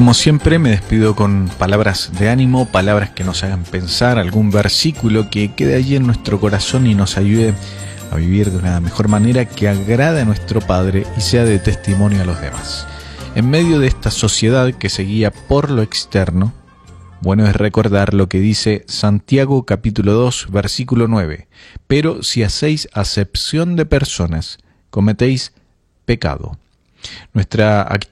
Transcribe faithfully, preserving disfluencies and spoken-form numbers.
como siempre me despido con palabras de ánimo, palabras que nos hagan pensar, algún versículo que quede allí en nuestro corazón y nos ayude a vivir de una mejor manera que agrade a nuestro Padre y sea de testimonio a los demás. En medio de esta sociedad que se guía por lo externo, bueno es recordar lo que dice Santiago capítulo dos, versículo nueve. Pero si hacéis acepción de personas, cometéis pecado. Nuestra actitud